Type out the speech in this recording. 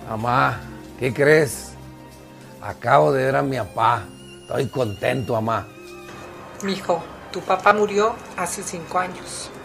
Mamá, ¿qué crees? Acabo de ver a mi papá. Estoy contento, mamá. Mijo, tu papá murió hace 5 años.